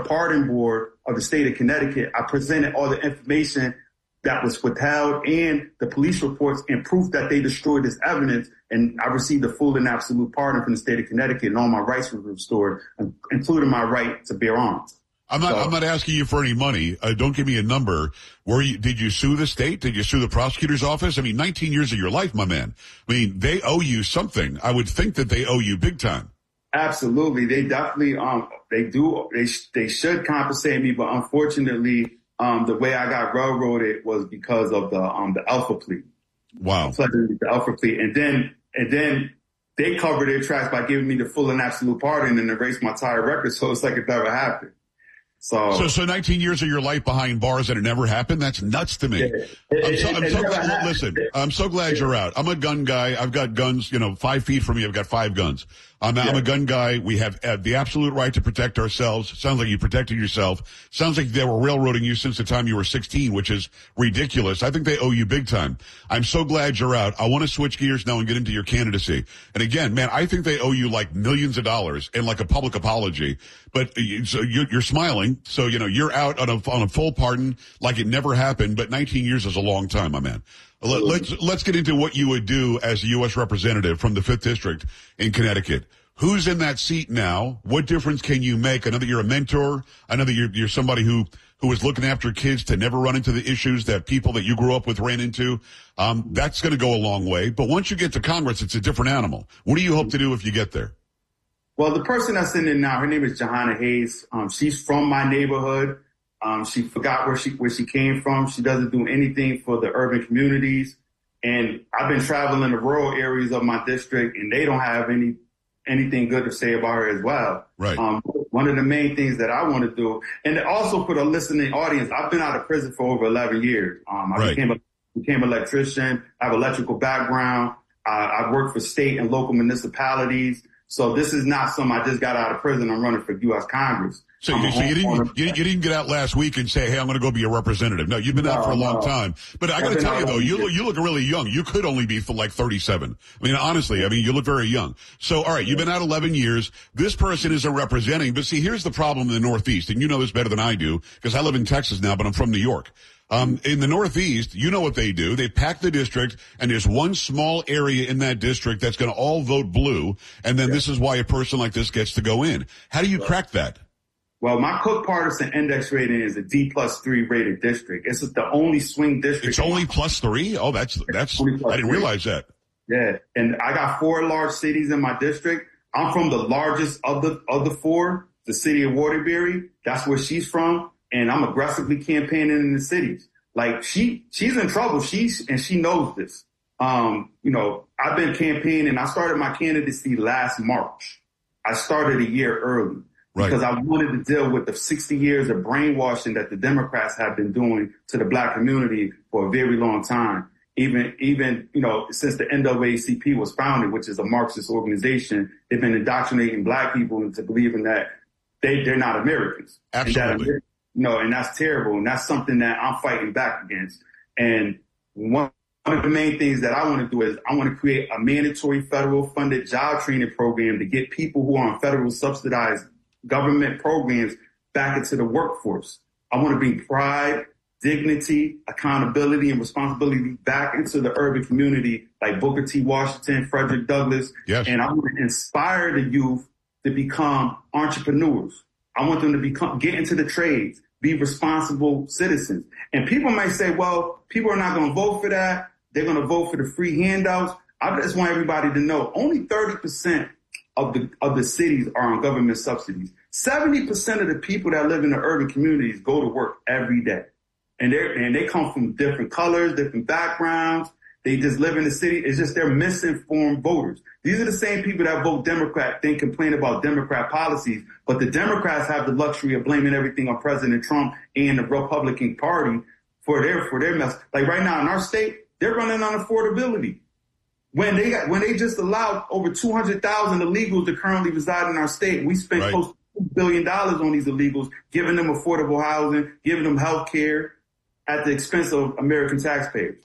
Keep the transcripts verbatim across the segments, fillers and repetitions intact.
pardon board of the state of Connecticut. I presented all the information that was withheld and the police reports and proof that they destroyed this evidence. And I received a full and absolute pardon from the state of Connecticut, and all my rights were restored, including my right to bear arms. I'm not, so, I'm not asking you for any money. Uh, don't give me a number. Were you, did you sue the state? Did you sue the prosecutor's office? I mean, nineteen years of your life, my man. I mean, they owe you something. I would think that they owe you big time. Absolutely. They definitely, um, they do, they, they should compensate me, but unfortunately, um, the way I got railroaded was because of the, um, the alpha plea. Wow. The alpha plea. And then, and then they covered their tracks by giving me the full and absolute pardon and erased my entire record. So it's like it never happened. So, so, so nineteen years of your life behind bars and it never happened? That's nuts to me. Yeah, it, I'm so, it, I'm it so glad, happened. Listen, I'm so glad you're out. I'm a gun guy. I've got guns, you know, five feet from me. I've got five guns. I'm, yeah. I'm a gun guy. We have uh, the absolute right to protect ourselves. Sounds like you protected yourself. Sounds like they were railroading you since the time you were sixteen, which is ridiculous. I think they owe you big time. I'm so glad you're out. I want to switch gears now and get into your candidacy. And again, man, I think they owe you like millions of dollars and like a public apology. But uh, so you're, you're smiling. So, you know, you're out on a, on a full pardon like it never happened. But nineteen years is a long time, my man. Let's, let's get into what you would do as a U S representative from the fifth District in Connecticut. Who's in that seat now? What difference can you make? I know that you're a mentor. I know that you're, you're somebody who, who is looking after kids to never run into the issues that people that you grew up with ran into. Um, that's going to go a long way. But once you get to Congress, it's a different animal. What do you hope to do if you get there? Well, the person that's in it now, her name is Johanna Hayes. Um, she's from my neighborhood. Um, she forgot where she where she came from. She doesn't do anything for the urban communities. And I've been traveling the rural areas of my district, and they don't have any anything good to say about her as well. Right. Um, one of the main things that I want to do, and also for the listening audience, I've been out of prison for over eleven years. Um, I right. became a became an electrician. I have an electrical background. Uh, I work for state and local municipalities. So this is not something I just got out of prison. I'm running for U S Congress. So, you, so you, didn't, you, you didn't get out last week and say, hey, I'm going to go be a representative. No, you've been no, out for a long no. time. But I got to tell you, though, you look, you look really young. You could only be for like thirty-seven. I mean, honestly, I mean, you look very young. So, all right, you've been out eleven years. This person isn't representing. But see, here's the problem in the Northeast, and you know this better than I do because I live in Texas now, but I'm from New York. Um, in the Northeast, you know what they do. They pack the district, and there's one small area in that district that's going to all vote blue, and then yeah. this is why a person like this gets to go in. How do you right. crack that? Well, my Cook Partisan Index rating is a D plus three rated district. It's the only swing district. It's only plus three? Oh, that's, that's, I didn't realize that. Yeah. And I got four large cities in my district. I'm from the largest of the, of the four, the city of Waterbury. That's where she's from. And I'm aggressively campaigning in the cities. Like she, she's in trouble. She's, and she knows this. Um, you know, I've been campaigning. I started my candidacy last March. I started a year early. Right. Because I wanted to deal with the sixty years of brainwashing that the Democrats have been doing to the black community for a very long time. Even, even, you know, since the N double A C P was founded, which is a Marxist organization, they've been indoctrinating black people into believing that they, they're not Americans. Absolutely. And that, no, and that's terrible. And that's something that I'm fighting back against. And one of the main things that I want to do is I want to create a mandatory federal funded job training program to get people who are on federal subsidized government programs back into the workforce. I want to bring pride, dignity, accountability, and responsibility back into the urban community like Booker T. Washington, Frederick Douglass. Yes. And I want to inspire the youth to become entrepreneurs. I want them to become, get into the trades, be responsible citizens. And people might say, well, people are not going to vote for that. They're going to vote for the free handouts. I just want everybody to know only thirty percent of the of the cities are on government subsidies. seventy percent of the people that live in the urban communities go to work every day. And they and they come from different colors, different backgrounds. They just live in the city. It's just they're misinformed voters. These are the same people that vote Democrat, then complain about Democrat policies. But the Democrats have the luxury of blaming everything on President Trump and the Republican Party for their for their mess. Like right now in our state, they're running on affordability. When they got, when they just allowed over two hundred thousand illegals to currently reside in our state, we spent right. close to two billion dollars on these illegals, giving them affordable housing, giving them health care at the expense of American taxpayers.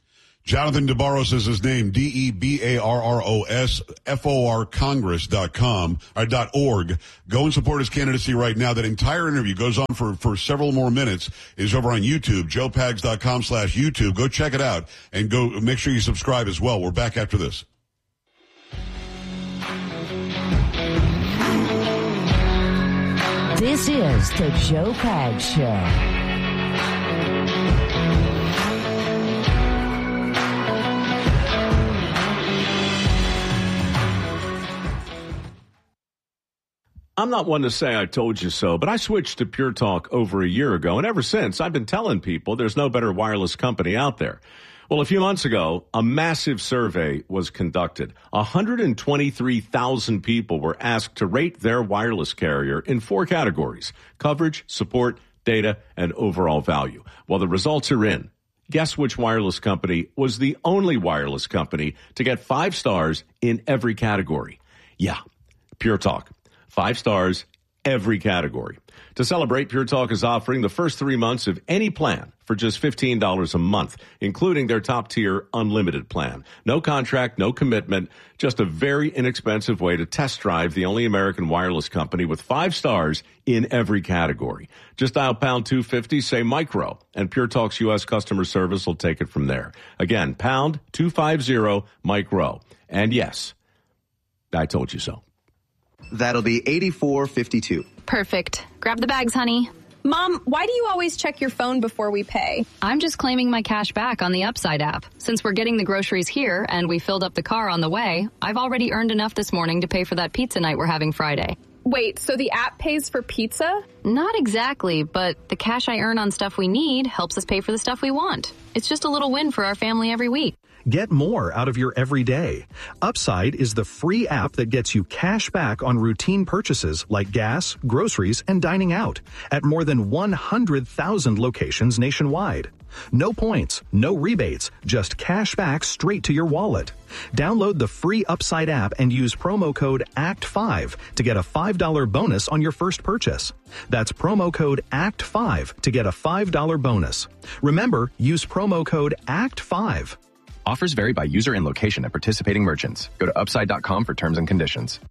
Jonathan DeBarros is his name, D E B A R R O S, F O R Congress dot com, or dot org. Go and support his candidacy right now. That entire interview goes on for, for several more minutes, is over on YouTube, joe pags dot com slash YouTube. Go check it out, and go make sure you subscribe as well. We're back after this. This is the Joe Pags Show. I'm not one to say I told you so, but I switched to Pure Talk over a year ago, and ever since, I've been telling people there's no better wireless company out there. Well, a few months ago, a massive survey was conducted. one hundred twenty-three thousand people were asked to rate their wireless carrier in four categories: coverage, support, data, and overall value. Well, the results are in. Guess which wireless company was the only wireless company to get five stars in every category? Yeah, Pure Talk. Five stars, every category. To celebrate, Pure Talk is offering the first three months of any plan for just fifteen dollars a month, including their top-tier unlimited plan. No contract, no commitment, just a very inexpensive way to test drive the only American wireless company with five stars in every category. Just dial pound two fifty, say micro, and Pure Talk's U S customer service will take it from there. Again, pound two fifty, micro. And yes, I told you so. That'll be eighty-four fifty-two. Perfect. Grab the bags, honey. Mom, why do you always check your phone before we pay? I'm just claiming my cash back on the Upside app. Since we're getting the groceries here and we filled up the car on the way, I've already earned enough this morning to pay for that pizza night we're having Friday. Wait, so the app pays for pizza? Not exactly, but the cash I earn on stuff we need helps us pay for the stuff we want. It's just a little win for our family every week. Get more out of your everyday. Upside is the free app that gets you cash back on routine purchases like gas, groceries, and dining out at more than one hundred thousand locations nationwide. No points, no rebates, just cash back straight to your wallet. Download the free Upside app and use promo code A C T five to get a five dollars bonus on your first purchase. That's promo code A C T five to get a five dollars bonus. Remember, use promo code A C T five. Offers vary by user and location at participating merchants. Go to upside dot com for terms and conditions.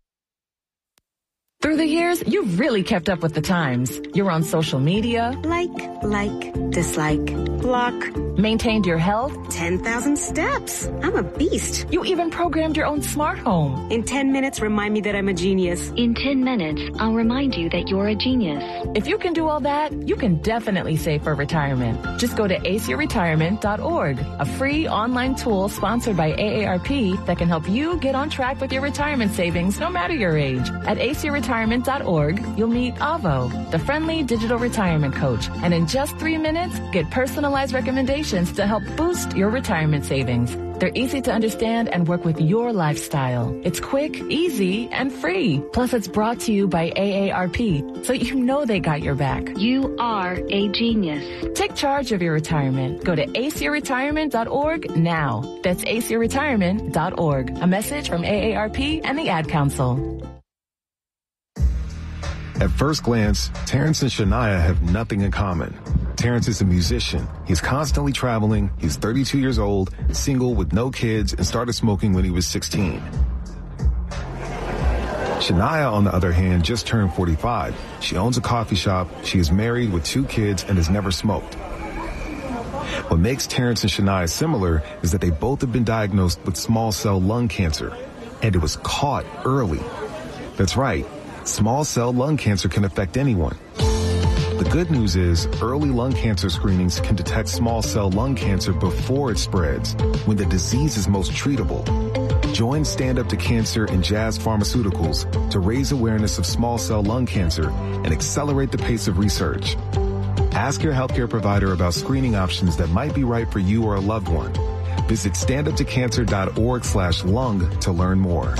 Through the years, you've really kept up with the times. You're on social media. Like, like, dislike, block. Maintained your health. ten thousand steps. I'm a beast. You even programmed your own smart home. In ten minutes, remind me that I'm a genius. In ten minutes, I'll remind you that you're a genius. If you can do all that, you can definitely save for retirement. Just go to A C E retirement dot org, a free online tool sponsored by A A R P that can help you get on track with your retirement savings no matter your age. At A C E retirement dot org, you'll meet Avo, the friendly digital retirement coach, and in just three minutes, get personalized recommendations to help boost your retirement savings. They're easy to understand and work with your lifestyle. It's quick, easy, and free. Plus, it's brought to you by A A R P, so you know they got your back. You are a genius. Take charge of your retirement. Go to A C E retirement dot org now. That's A C E retirement dot org. A message from A A R P and the Ad Council. At first glance, Terrence and Shania have nothing in common. Terrence is a musician. He's constantly traveling. He's thirty-two years old, single with no kids, and started smoking when he was sixteen. Shania, on the other hand, just turned forty-five. She owns a coffee shop. She is married with two kids and has never smoked. What makes Terrence and Shania similar is that they both have been diagnosed with small cell lung cancer, and it was caught early. That's right. Small cell lung cancer can affect anyone. The good news is early lung cancer screenings can detect small cell lung cancer before it spreads, when the disease is most treatable. Join Stand Up to Cancer and Jazz Pharmaceuticals to raise awareness of small cell lung cancer and accelerate the pace of research. Ask your healthcare provider about screening options that might be right for you or a loved one. Visit stand up to cancer dot org slash lung to learn more.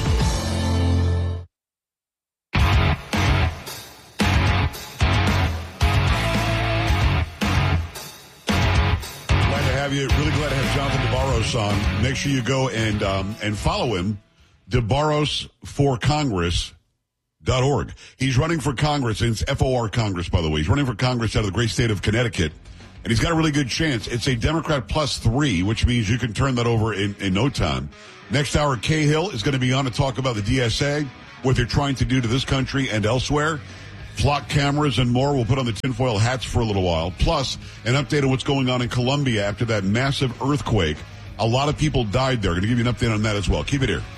You. Really glad to have Jonathan DeBarros on. Make sure you go and um, and follow him, DeBarros for Congress dot org. He's running for Congress, and it's F O R Congress, by the way. He's running for Congress out of the great state of Connecticut. and he's got a really good chance. It's a Democrat plus three, which means you can turn that over in, in no time. Next hour, Cahill is going to be on to talk about the D S A, what they're trying to do to this country and elsewhere. Flock cameras and more. We'll put on the tinfoil hats for a little while. Plus, an update on what's going on in Colombia after that massive earthquake. A lot of people died there. Going to give you an update on that as well. Keep it here.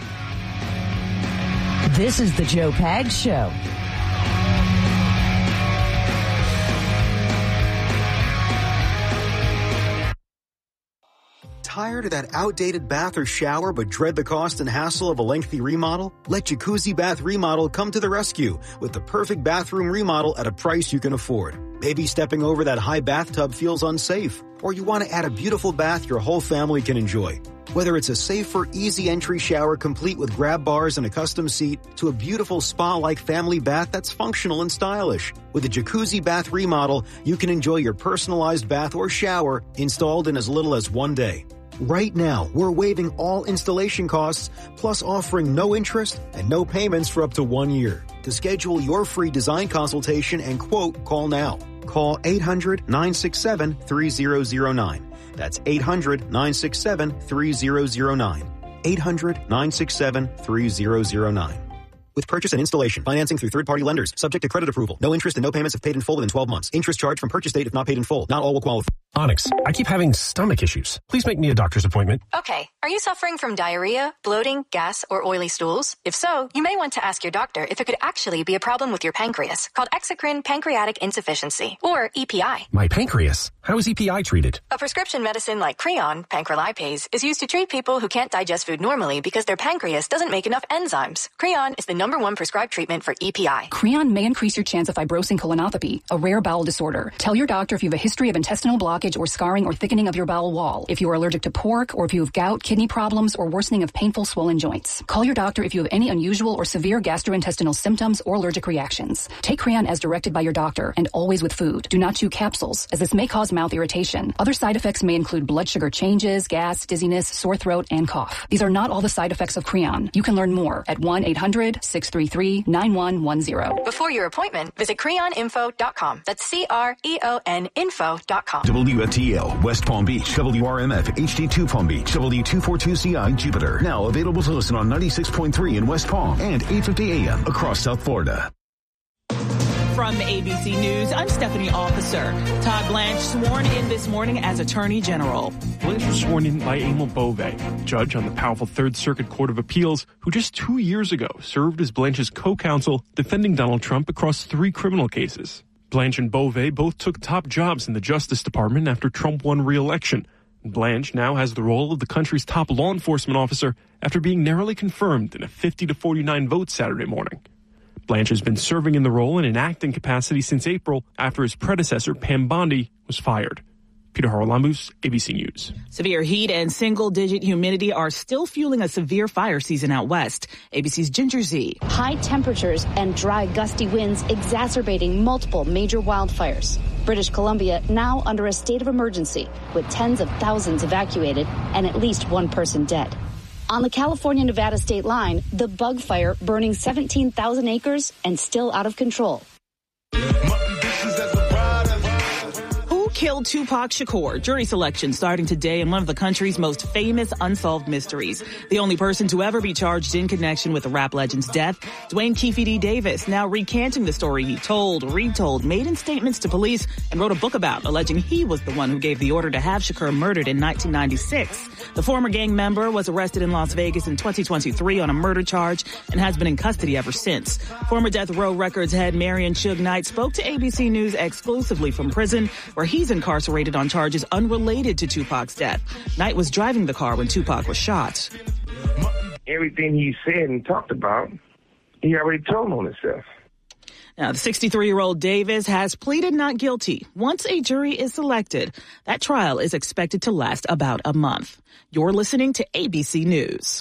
This is the Joe Pags Show. Tired of that outdated bath or shower but dread the cost and hassle of a lengthy remodel? Let Jacuzzi Bath Remodel come to the rescue with the perfect bathroom remodel at a price you can afford. Maybe stepping over that high bathtub feels unsafe, or you want to add a beautiful bath your whole family can enjoy. Whether it's a safer, easy entry shower complete with grab bars and a custom seat, to a beautiful spa-like family bath that's functional and stylish. With a Jacuzzi Bath Remodel, you can enjoy your personalized bath or shower installed in as little as one day. Right now, we're waiving all installation costs, plus offering no interest and no payments for up to one year. To schedule your free design consultation and quote, call now. Call eight hundred, nine six seven, three zero zero nine. That's eight hundred, nine six seven, three zero zero nine. eight hundred, nine six seven, three zero zero nine. With purchase and installation, financing through third-party lenders, subject to credit approval. No interest and no payments if paid in full within twelve months. Interest charged from purchase date if not paid in full. Not all will qualify. Onyx, I keep having stomach issues. Please make me a doctor's appointment. Okay. Are you suffering from diarrhea, bloating, gas, or oily stools? If so, you may want to ask your doctor if it could actually be a problem with your pancreas, called exocrine pancreatic insufficiency, or E P I. My pancreas? How is E P I treated? A prescription medicine like Creon, pancrelipase, is used to treat people who can't digest food normally because their pancreas doesn't make enough enzymes. Creon is the number one prescribed treatment for E P I. Creon may increase your chance of fibrosing colonopathy, a rare bowel disorder. Tell your doctor if you have a history of intestinal blockage or scarring or thickening of your bowel wall, if you are allergic to pork, or if you have gout, kidney problems, or worsening of painful swollen joints. Call your doctor if you have any unusual or severe gastrointestinal symptoms or allergic reactions. Take Creon as directed by your doctor and always with food. Do not chew capsules, as this may cause mouth irritation. Other side effects may include blood sugar changes, gas, dizziness, sore throat, and cough. These are not all the side effects of Creon. You can learn more at one eight hundred, six three three, nine one one zero. Before your appointment, visit creon info dot com. That's C R E O N info dot com. W F T L, West Palm Beach, W R M F, H D two Palm Beach, W two forty-two C I, Jupiter. Now available to listen on ninety-six point three in West Palm and eight fifty A M across South Florida. From A B C News, I'm Stephanie Officer. Todd Blanche sworn in this morning as Attorney General. Blanche was sworn in by Emil Bove, judge on the powerful Third Circuit Court of Appeals, who just two years ago served as Blanche's co-counsel defending Donald Trump across three criminal cases. Blanche and Bove both took top jobs in the Justice Department after Trump won re-election. Blanche now has the role of the country's top law enforcement officer after being narrowly confirmed in a fifty to forty-nine vote Saturday morning. Blanche has been serving in the role in an acting capacity since April after his predecessor, Pam Bondi, was fired. Peter Haralambous, A B C News. Severe heat and single-digit humidity are still fueling a severe fire season out west. A B C's Ginger Z. High temperatures and dry, gusty winds exacerbating multiple major wildfires. British Columbia now under a state of emergency, with tens of thousands evacuated and at least one person dead. On the California-Nevada state line, the bug fire burning seventeen thousand acres and still out of control. Who killed Tupac Shakur? Jury selection starting today in one of the country's most famous unsolved mysteries. The only person to ever be charged in connection with the rap legend's death, Dwayne Keefe D. Davis, now recanting the story he told, retold, made in statements to police, and wrote a book about, alleging he was the one who gave the order to have Shakur murdered in nineteen ninety-six. The former gang member was arrested in Las Vegas in twenty twenty-three on a murder charge and has been in custody ever since. Former Death Row Records head Marion Suge Knight spoke to A B C News exclusively from prison, where he's incarcerated on charges unrelated to Tupac's death. Knight was driving the car when Tupac was shot. Everything he said and talked about, he already told on himself. Now, the sixty-three-year-old Davis has pleaded not guilty. Once a jury is selected, that trial is expected to last about a month. You're listening to A B C News.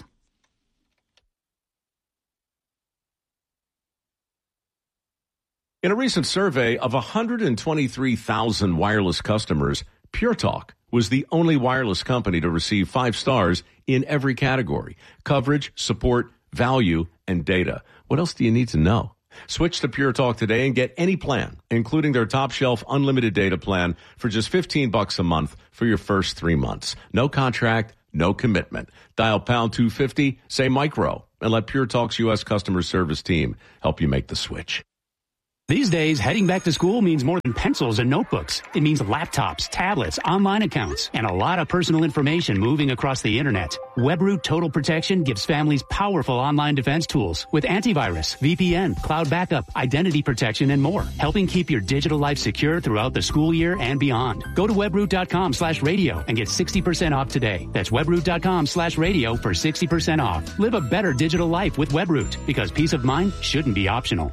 In a recent survey of one hundred twenty-three thousand wireless customers, Pure Talk was the only wireless company to receive five stars in every category: coverage, support, value, and data. What else do you need to know? Switch to Pure Talk today and get any plan, including their top shelf unlimited data plan for just fifteen bucks a month for your first three months. No contract, no commitment. Dial pound two fifty, say micro, and let Pure Talk's U S customer service team help you make the switch. These days, heading back to school means more than pencils and notebooks. It means laptops, tablets, online accounts, and a lot of personal information moving across the internet. WebRoot Total Protection gives families powerful online defense tools with antivirus, V P N, cloud backup, identity protection, and more, helping keep your digital life secure throughout the school year and beyond. Go to webroot.com slash radio and get sixty percent off today. That's webroot.com slash radio for sixty percent off. Live a better digital life with WebRoot, because peace of mind shouldn't be optional.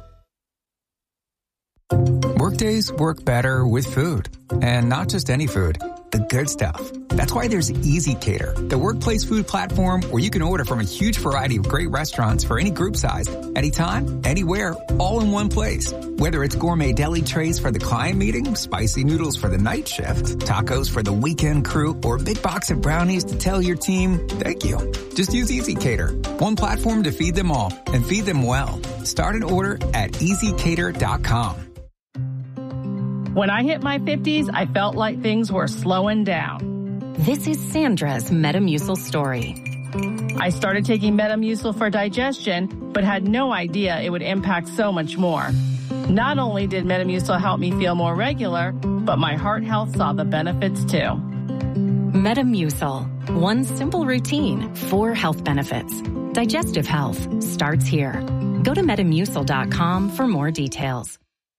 Workdays work better with food, and not just any food, the good stuff. That's why there's Easy Cater, the workplace food platform where you can order from a huge variety of great restaurants for any group size, anytime, anywhere, all in one place. Whether it's gourmet deli trays for the client meeting, spicy noodles for the night shift, tacos for the weekend crew, or a big box of brownies to tell your team, thank you. Just use Easy Cater, one platform to feed them all, and feed them well. Start an order at easy cater dot com. When I hit my fifties, I felt like things were slowing down. This is Sandra's Metamucil story. I started taking Metamucil for digestion, but had no idea it would impact so much more. Not only did Metamucil help me feel more regular, but my heart health saw the benefits too. Metamucil. One simple routine, four health benefits. Digestive health starts here. Go to metamucil dot com for more details.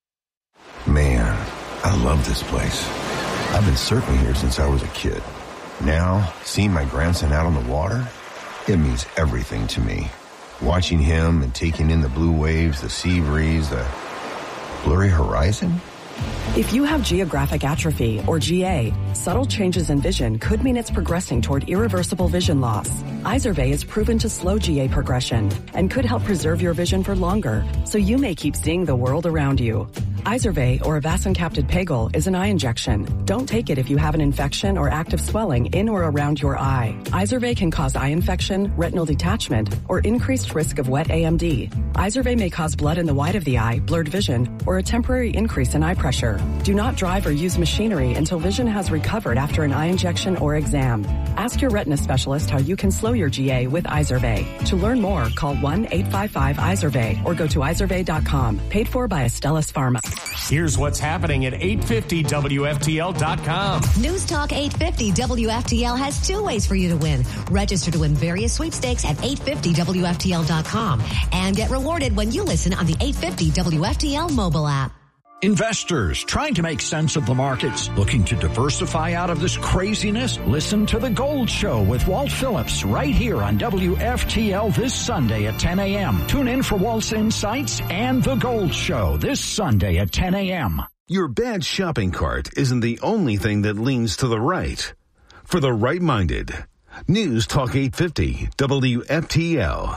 Man, I love this place. I've been surfing here since I was a kid. Now, seeing my grandson out on the water, it means everything to me. Watching him and taking in the blue waves, the sea breeze, the blurry horizon. If you have geographic atrophy, or G A, subtle changes in vision could mean it's progressing toward irreversible vision loss. Izervay is proven to slow G A progression and could help preserve your vision for longer, so you may keep seeing the world around you. Izervay, or avacincaptad pegol, is an eye injection. Don't take it if you have an infection or active swelling in or around your eye. Izervay can cause eye infection, retinal detachment, or increased risk of wet A M D. Izervay may cause blood in the white of the eye, blurred vision, or a temporary increase in eye pressure. Do not drive or use machinery until vision has recovered after an eye injection or exam. Ask your retina specialist how you can slow your G A with Izervay. To learn more, call one eight five five Izervay or go to izervay dot com. Paid for by Astellas Pharma. Here's what's happening at eight fifty W F T L dot com. News Talk eight fifty W F T L has two ways for you to win. Register to win various sweepstakes at eight fifty W F T L dot com and get rewarded when you listen on the eight fifty W F T L mobile app. Investors trying to make sense of the markets, looking to diversify out of this craziness? Listen to The Gold Show with Walt Phillips right here on W F T L this Sunday at ten a.m. Tune in for Walt's insights and The Gold Show this Sunday at ten a.m. Your bad shopping cart isn't the only thing that leans to the right. For the right-minded, News Talk eight fifty W F T L.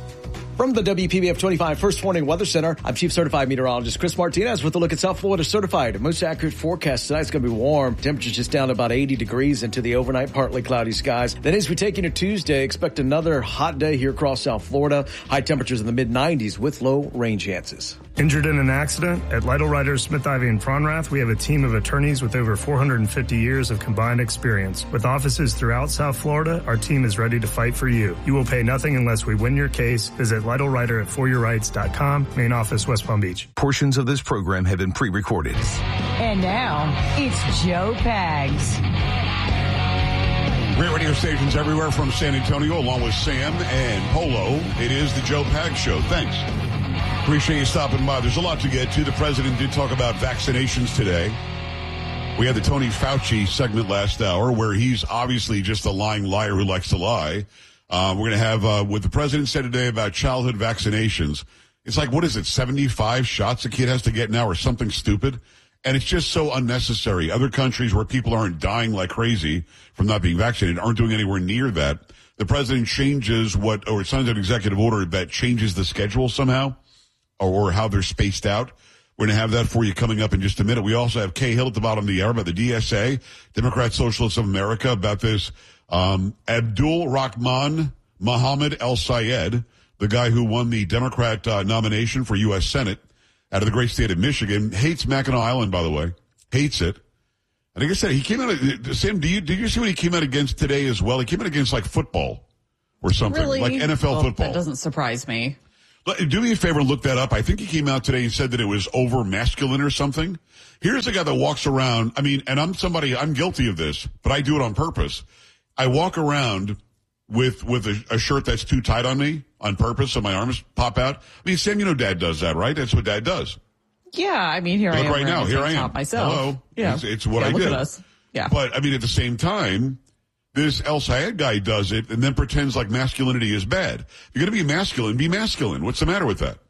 From the W P B F twenty-five First Warning Weather Center, I'm Chief Certified Meteorologist Chris Martinez with a look at South Florida Certified. Most accurate forecast tonight's going to be warm. Temperatures just down to about eighty degrees into the overnight partly cloudy skies. Then as we take into Tuesday, expect another hot day here across South Florida. High temperatures in the mid nineties with low rain chances. Injured in an accident? At Lytle Writers, Smith, Ivey, and Fronrath, we have a team of attorneys with over four hundred fifty years of combined experience. With offices throughout South Florida, our team is ready to fight for you. You will pay nothing unless we win your case. Visit Lytle Writer at for your rights dot com, main office, West Palm Beach. Portions of this program have been pre-recorded. And now, it's Joe Pags. Great radio stations everywhere from San Antonio, along with Sam and Polo. It is the Joe Pags Show. Thanks. Appreciate you stopping by. There's a lot to get to. The president did talk about vaccinations today. We had the Tony Fauci segment last hour where he's obviously just a lying liar who likes to lie. Uh, we're going to have uh, what the president said today about childhood vaccinations. It's like, what is it, seventy-five shots a kid has to get now or something stupid? And it's just so unnecessary. Other countries where people aren't dying like crazy from not being vaccinated aren't doing anywhere near that. The president changes what, or signs an executive order that changes the schedule somehow, or, or how they're spaced out. We're going to have that for you coming up in just a minute. We also have Kay Hill at the bottom of the hour about the D S A, Democrat Socialists of America, about this um, Abdul Rahman Mohammed El Sayed, the guy who won the Democrat uh, nomination for U S Senate out of the great state of Michigan, hates Mackinac Island, by the way, hates it. And like I said, he came out, Sam, do you, did you see what he came out against today as well? He came out against like football or something, really? like N F L well, football. That doesn't surprise me. Do me a favor and look that up. I think he came out today and said that it was over masculine or something. Here's a guy that walks around. I mean, and I'm somebody, I'm guilty of this, but I do it on purpose. I walk around with, with a, a shirt that's too tight on me on purpose so my arms pop out. I mean, Sam, you know Dad does that, right? That's what Dad does. Yeah, I mean, here look I am right now. Here I am. Myself. Hello. Yeah. It's, it's what yeah, I look do. At us. Yeah. But, I mean, at the same time, this El Sayed guy does it and then pretends like masculinity is bad. If you're going to be masculine, be masculine. What's the matter with that?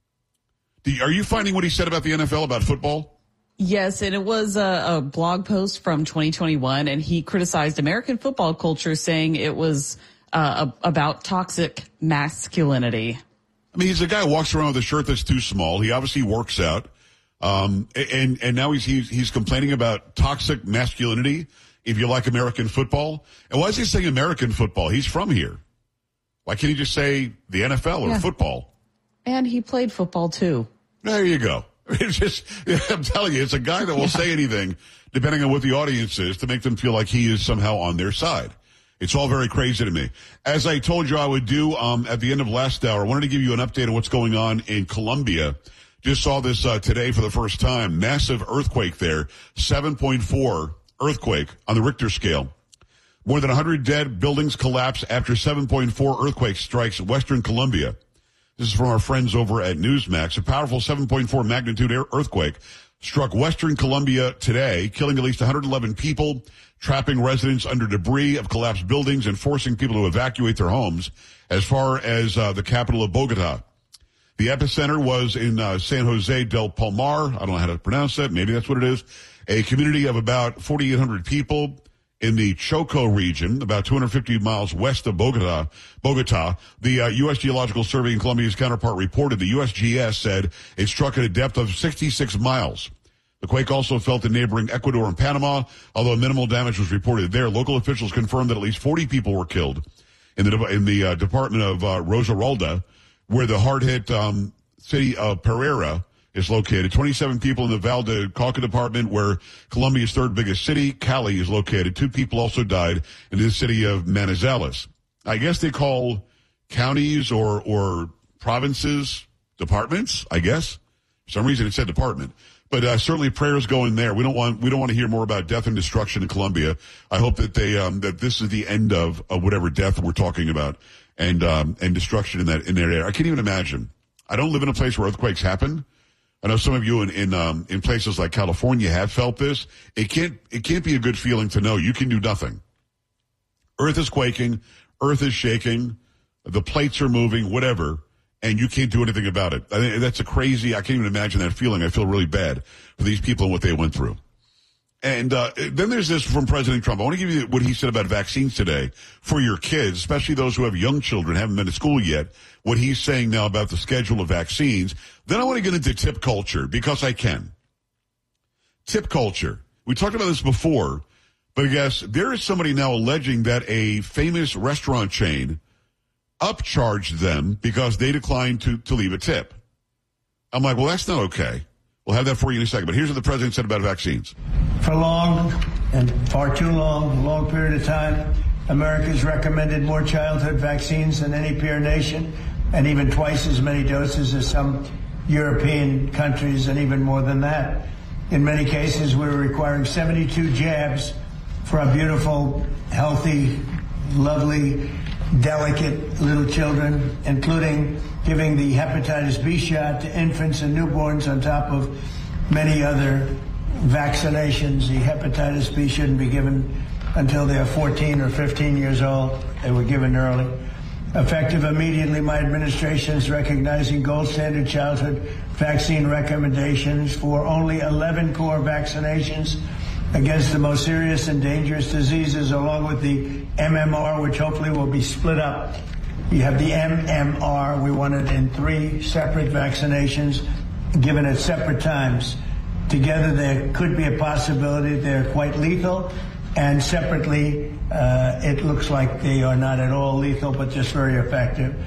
Are you finding what he said about the N F L, about football? Yes, and it was a, a blog post from twenty twenty-one, and he criticized American football culture, saying it was uh, about toxic masculinity. I mean, he's a guy who walks around with a shirt that's too small. He obviously works out, um, and and now he's, he's he's complaining about toxic masculinity. If you like American football, and why is he saying American football? He's from here. Why can't he just say the N F L or yeah. football? And he played football too. There you go. It's just, I'm telling you, it's a guy that will yeah. say anything, depending on what the audience is, to make them feel like he is somehow on their side. It's all very crazy to me. As I told you I would do um, at the end of last hour, I wanted to give you an update on what's going on in Colombia. Just saw this uh, today for the first time. Massive earthquake there, seven point four earthquake on the Richter scale. More than one hundred dead, buildings collapse after seven point four earthquake strikes Western Colombia. This is from our friends over at Newsmax. A powerful seven point four magnitude earthquake struck Western Colombia today, killing at least one hundred eleven people, trapping residents under debris of collapsed buildings and forcing people to evacuate their homes as far as uh, the capital of Bogota. The epicenter was in uh, San Jose del Palmar. I don't know how to pronounce that. Maybe that's what it is. A community of about forty-eight hundred people in the Choco region, about two hundred fifty miles west of Bogota. Bogota. The uh, U S Geological Survey in Colombia's counterpart reported the U S G S said it struck at a depth of sixty-six miles. The quake also felt in neighboring Ecuador and Panama, although minimal damage was reported there. Local officials confirmed that at least forty people were killed in the in the uh, department of uh, Rosaralda, where the hard-hit um, city of Pereira is located. twenty-seven people in the Val de Cauca department, where Colombia's third biggest city, Cali, is located. Two people also died in the city of Manizales. I guess they call counties or or provinces departments, I guess. For some reason it said department. But uh, certainly prayers go in there. We don't want we don't want to hear more about death and destruction in Colombia. I hope that they um, that this is the end of, of whatever death we're talking about and um, and destruction in that in that area. I can't even imagine. I don't live in a place where earthquakes happen. I know some of you in in, um, in places like California have felt this. It can't it can't be a good feeling to know you can do nothing. Earth is quaking, Earth is shaking, the plates are moving, whatever, and you can't do anything about it. I think that's a crazy. I can't even imagine that feeling. I feel really bad for these people and what they went through. And uh, then there's this from President Trump. I want to give you what he said about vaccines today for your kids, especially those who have young children, haven't been to school yet, what he's saying now about the schedule of vaccines. Then I want to get into tip culture, because I can. Tip culture. We talked about this before, but I guess there is somebody now alleging that a famous restaurant chain upcharged them because they declined to, to leave a tip. I'm like, well, that's not okay. We'll have that for you in a second. But here's what the president said about vaccines. For long and far too long, a long period of time, America's recommended more childhood vaccines than any peer nation, and even twice as many doses as some European countries, and even more than that. In many cases, we're requiring seventy-two jabs for our beautiful, healthy, lovely, delicate little children, including giving the hepatitis B shot to infants and newborns on top of many other vaccinations. The hepatitis B shouldn't be given until they're fourteen or fifteen years old. They were given early. Effective immediately, my administration is recognizing gold standard childhood vaccine recommendations for only eleven core vaccinations against the most serious and dangerous diseases, along with the M M R, which hopefully will be split up. You have the M M R. We want it in three separate vaccinations given at separate times. Together, there could be a possibility they're quite lethal, and separately, uh, it looks like they are not at all lethal, but just very effective.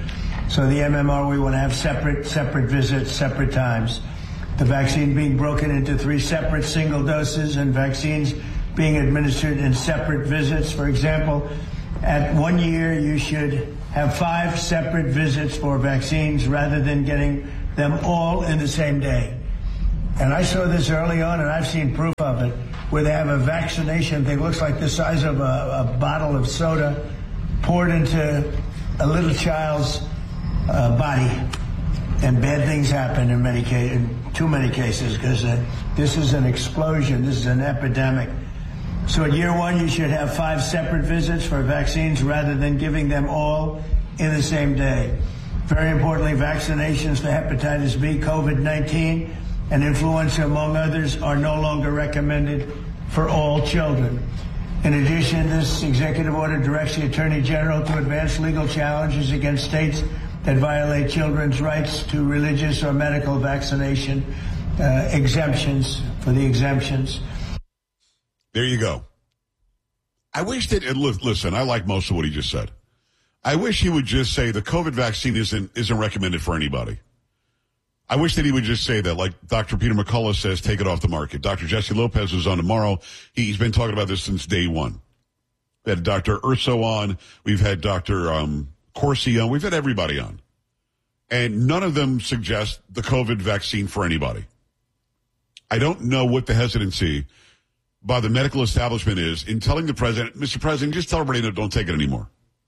So the M M R, we want to have separate, separate visits, separate times. The vaccine being broken into three separate single doses and vaccines being administered in separate visits. For example, at one year, you should have five separate visits for vaccines rather than getting them all in the same day. And I saw this early on, and I've seen proof of it, where they have a vaccination thing, looks like the size of a, a bottle of soda, poured into a little child's uh, body. And bad things happen in many cases, in too many cases, because uh, this is an explosion. This is an epidemic. So at year one, you should have five separate visits for vaccines rather than giving them all in the same day. Very importantly, vaccinations for hepatitis B, COVID nineteen, and influenza, among others, are no longer recommended for all children. In addition, this executive order directs the Attorney General to advance legal challenges against states that violate children's rights to religious or medical vaccination uh, exemptions for the exemptions. There you go. I wish that, listen, I like most of what he just said. I wish he would just say the COVID vaccine isn't isn't recommended for anybody. I wish that he would just say that, like Doctor Peter McCullough says, take it off the market. Doctor Jesse Lopez is on tomorrow. He's been talking about this since day one. We had Doctor Urso on. We've had Doctor Um, Corsi on. We've had everybody on. And none of them suggest the COVID vaccine for anybody. I don't know what the hesitancy by the medical establishment is in telling the president, Mister President, just tell everybody that don't take it anymore.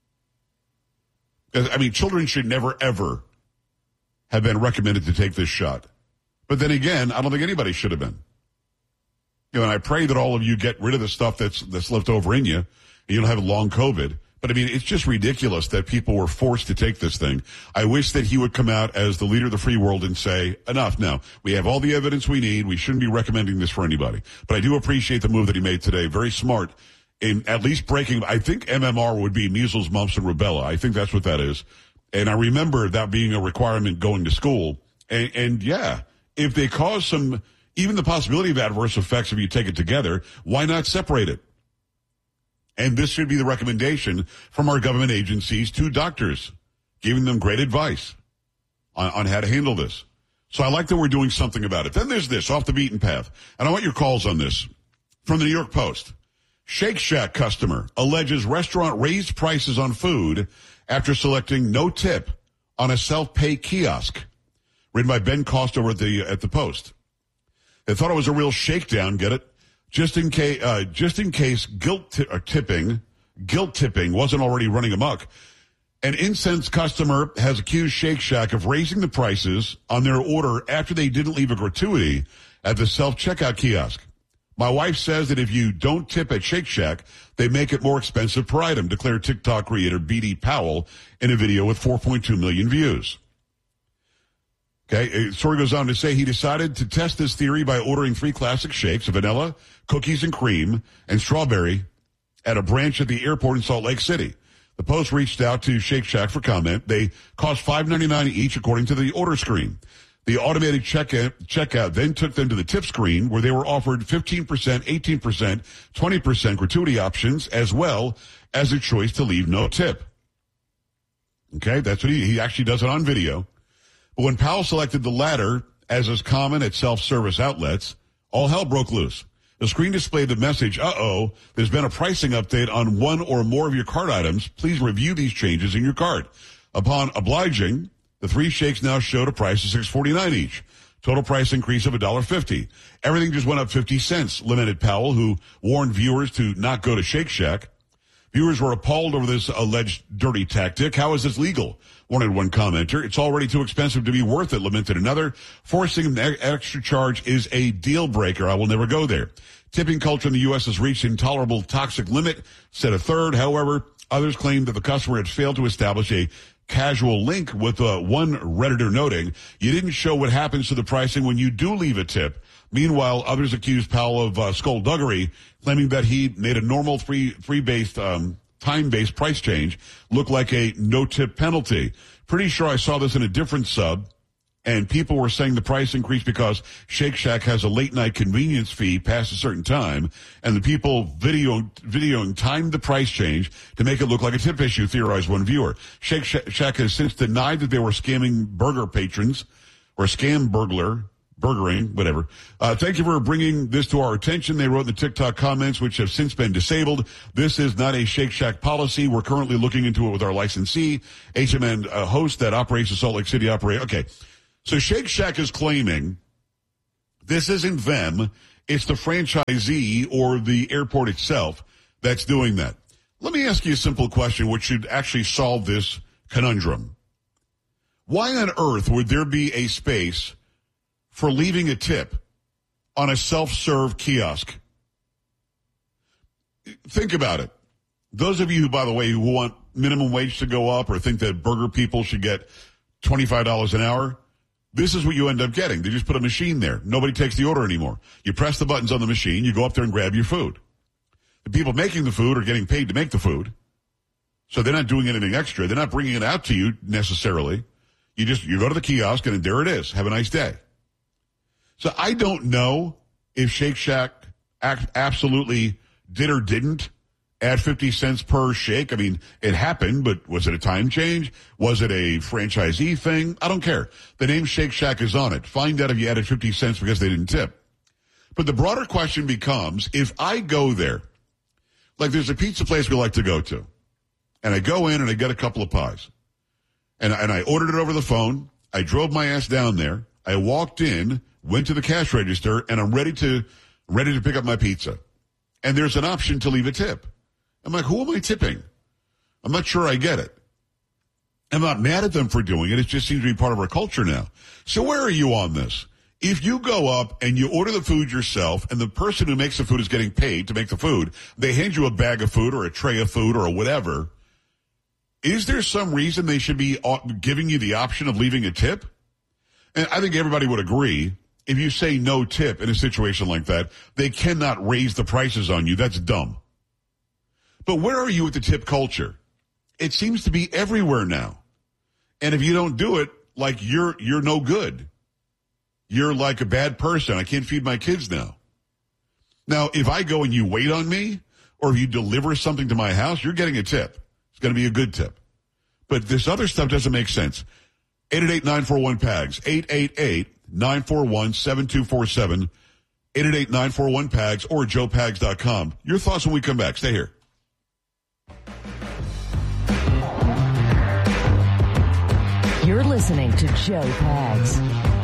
I mean, children should never, ever have been recommended to take this shot. But then again, I don't think anybody should have been. You know, and I pray that all of you get rid of the stuff that's that's left over in you, and you don't have long COVID. But I mean, it's just ridiculous that people were forced to take this thing. I wish that he would come out as the leader of the free world and say, enough now. We have all the evidence we need. We shouldn't be recommending this for anybody. But I do appreciate the move that he made today. Very smart in at least breaking. I think M M R would be measles, mumps, and rubella. I think that's what that is. And I remember that being a requirement going to school. And, and yeah, if they cause some, even the possibility of adverse effects if you take it together, why not separate it? And this should be the recommendation from our government agencies to doctors, giving them great advice on, on how to handle this. So I like that we're doing something about it. Then there's this, off the beaten path. And I want your calls on this. From the New York Post, Shake Shack customer alleges restaurant raised prices on food after selecting no tip on a self-pay kiosk. Written by Ben Cost over at the, at the Post. They thought it was a real shakedown, get it? Just in case, uh, just in case guilt t- or tipping, guilt tipping wasn't already running amok. An incensed customer has accused Shake Shack of raising the prices on their order after they didn't leave a gratuity at the self-checkout kiosk. My wife says that if you don't tip at Shake Shack, they make it more expensive per item, declared TikTok creator B D Powell in a video with four point two million views. Okay, the story goes on to say he decided to test this theory by ordering three classic shakes, vanilla, cookies and cream, and strawberry at a branch at the airport in Salt Lake City. The Post reached out to Shake Shack for comment. They cost five ninety-nine each according to the order screen. The automated checkout, checkout then took them to the tip screen where they were offered fifteen percent, eighteen percent, twenty percent gratuity options as well as a choice to leave no tip. Okay, that's what he, he actually does it on video. But when Powell selected the latter, as is common at self-service outlets, all hell broke loose. The screen displayed the message, uh-oh, there's been a pricing update on one or more of your cart items. Please review these changes in your cart. Upon obliging, the three shakes now showed a price of six forty-nine each. Total price increase of one dollar fifty. Everything just went up fifty cents, lamented Powell, who warned viewers to not go to Shake Shack. Viewers were appalled over this alleged dirty tactic. How is this legal? Wanted one commenter. It's already too expensive to be worth it, lamented another. Forcing an extra charge is a deal breaker. I will never go there. Tipping culture in the U S has reached intolerable toxic limit, said a third. However, others claimed that the customer had failed to establish a casual link, with uh, one Redditor noting, you didn't show what happens to the pricing when you do leave a tip. Meanwhile, others accused Powell of uh, skullduggery, claiming that he made a normal free, free-based, um, time-based price change look like a no-tip penalty. Pretty sure I saw this in a different sub. And people were saying the price increased because Shake Shack has a late night convenience fee past a certain time. And the people video, videoing timed the price change to make it look like a tip issue, theorized one viewer. Shake Shack has since denied that they were scamming burger patrons or scam burglar, burgering, whatever. Uh, thank you for bringing this to our attention. They wrote in the TikTok comments, which have since been disabled. This is not a Shake Shack policy. We're currently looking into it with our licensee, H M N uh, host that operates the Salt Lake City operate. Okay. So Shake Shack is claiming this isn't them, it's the franchisee or the airport itself that's doing that. Let me ask you a simple question which should actually solve this conundrum. Why on earth would there be a space for leaving a tip on a self-serve kiosk? Think about it. Those of you who, by the way, who want minimum wage to go up or think that burger people should get twenty-five dollars an hour, this is what you end up getting. They just put a machine there. Nobody takes the order anymore. You press the buttons on the machine, you go up there and grab your food. The people making the food are getting paid to make the food, so they're not doing anything extra. They're not bringing it out to you necessarily. You just, you go to the kiosk and there it is. Have a nice day. So I don't know if Shake Shack act, absolutely did or didn't add fifty cents per shake. I mean, it happened, but was it a time change? Was it a franchisee thing? I don't care. The name Shake Shack is on it. Find out if you added fifty cents because they didn't tip. But the broader question becomes, if I go there, like there's a pizza place we like to go to, and I go in and I get a couple of pies, and, and I ordered it over the phone. I drove my ass down there. I walked in, went to the cash register, and I'm ready to, ready to pick up my pizza. And there's an option to leave a tip. I'm like, who am I tipping? I'm not sure I get it. I'm not mad at them for doing it. It just seems to be part of our culture now. So where are you on this? If you go up and you order the food yourself and the person who makes the food is getting paid to make the food, they hand you a bag of food or a tray of food or whatever, is there some reason they should be giving you the option of leaving a tip? And I think everybody would agree, if you say no tip in a situation like that, they cannot raise the prices on you. That's dumb. But where are you with the tip culture? It seems to be everywhere now. And if you don't do it, like you're you're no good. You're like a bad person. I can't feed my kids now. Now, if I go and you wait on me, or if you deliver something to my house, you're getting a tip. It's going to be a good tip. But this other stuff doesn't make sense. eight eight eight, nine four one, P A G S. eight eight eight, nine four one, seven two four seven. eight eight eight, nine four one, P A G S or joe pags dot com. Your thoughts when we come back. Stay here. You're listening to Joe Pags.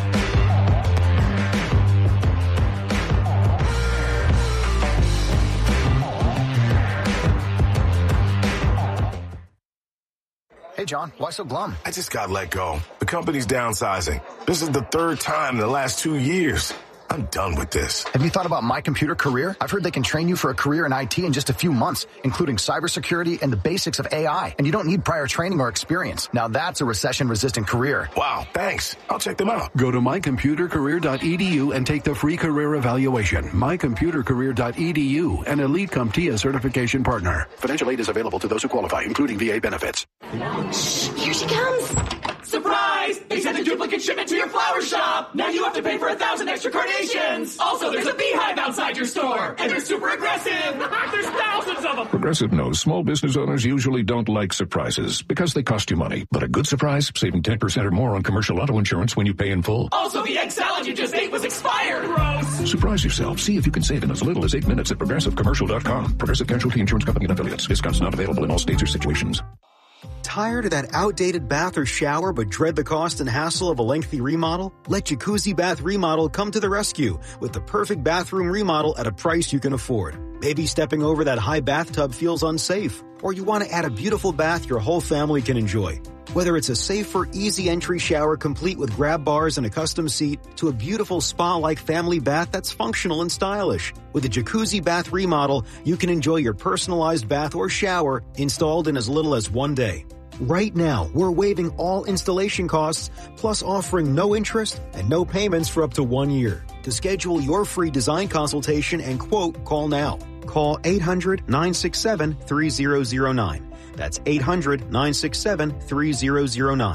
Hey, John, why so glum? I just got let go. The company's downsizing. This is the third time in the last two years. I'm done with this. Have you thought about My Computer Career? I've heard they can train you for a career in I T in just a few months, including cybersecurity and the basics of A I. And you don't need prior training or experience. Now that's a recession-resistant career. Wow, thanks. I'll check them out. Go to my computer career dot e d u and take the free career evaluation. my computer career dot e d u, an elite CompTIA certification partner. Financial aid is available to those who qualify, including V A benefits. Shh, here she comes. Surprise! They sent a duplicate shipment to your flower shop. Now you have to pay for a thousand extra carnations. Also, there's a beehive outside your store, and they're super aggressive. There's thousands of them. Progressive knows small business owners usually don't like surprises because they cost you money. But a good surprise, saving ten percent or more on commercial auto insurance when you pay in full. Also, the egg salad you just ate was expired. Gross. Surprise yourself. See if you can save in as little as eight minutes at progressive commercial dot com. Progressive Casualty Insurance Company and affiliates. Discounts not available in all states or situations. Tired of that outdated bath or shower but dread the cost and hassle of a lengthy remodel? Let Jacuzzi Bath Remodel come to the rescue with the perfect bathroom remodel at a price you can afford. Maybe stepping over that high bathtub feels unsafe, or you want to add a beautiful bath your whole family can enjoy. Whether it's a safer, easy entry shower complete with grab bars and a custom seat to a beautiful spa-like family bath that's functional and stylish. With a Jacuzzi Bath Remodel, you can enjoy your personalized bath or shower installed in as little as one day. Right now, we're waiving all installation costs, plus offering no interest and no payments for up to one year. To schedule your free design consultation and quote, call now. Call eight hundred, nine six seven, three zero zero nine. That's eight hundred, nine six seven, three zero zero nine.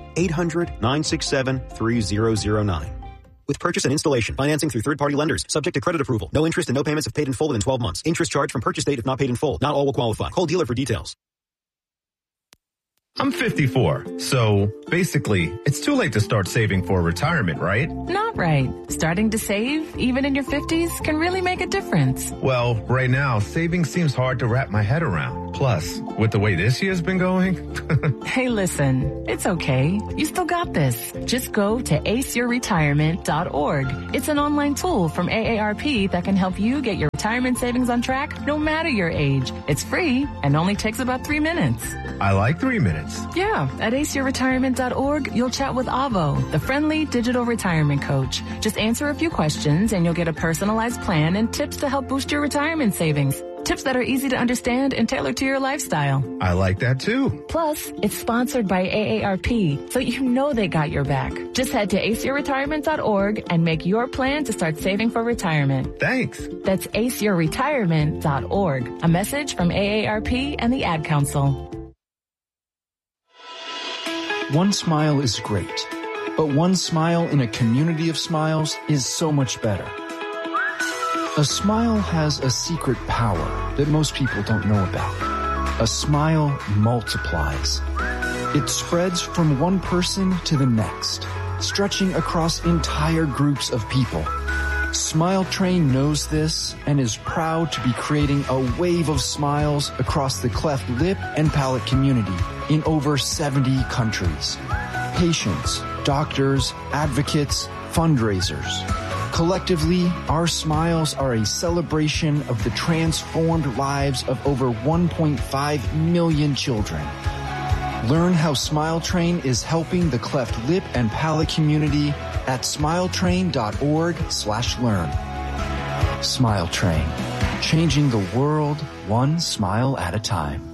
eight hundred, nine six seven, three zero zero nine. With purchase and installation, financing through third-party lenders, subject to credit approval. No interest and no payments if paid in full within twelve months. Interest charged from purchase date if not paid in full. Not all will qualify. Call dealer for details. I'm fifty-four, so basically, it's too late to start saving for retirement, right? Not right. Starting to save, even in your fifties, can really make a difference. Well, right now, saving seems hard to wrap my head around. Plus, with the way this year's been going... Hey, listen, it's okay. You still got this. Just go to ace your retirement dot org. It's an online tool from A A R P that can help you get your retirement savings on track no matter your age. It's free and only takes about three minutes. I like three minutes. Yeah, at ace your retirement dot org, you'll chat with Avo, the friendly digital retirement coach. Just answer a few questions and you'll get a personalized plan and tips to help boost your retirement savings. Tips that are easy to understand and tailored to your lifestyle. I like that too. Plus, it's sponsored by A A R P, so you know they got your back. Just head to ace your retirement dot org and make your plan to start saving for retirement. Thanks. That's ace your retirement dot org. A message from A A R P and the Ad Council. One smile is great, but one smile in a community of smiles is so much better. A smile has a secret power that most people don't know about. A smile multiplies. It spreads from one person to the next, stretching across entire groups of people. Smile Train knows this and is proud to be creating a wave of smiles across the cleft lip and palate community in over seventy countries. Patients, doctors, advocates, fundraisers. Collectively, our smiles are a celebration of the transformed lives of over one point five million children. Learn how Smile Train is helping the cleft lip and palate community at smiletrain.org slash learn. Smile Train, changing the world one smile at a time.